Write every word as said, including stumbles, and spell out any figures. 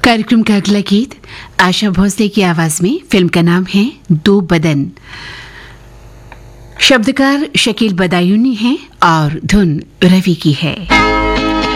कार्यक्रम का अगला गीत आशा भोसले की आवाज में, फिल्म का नाम है दो बदन। शब्दकार शकील बदायूनी है और धुन रवि की है।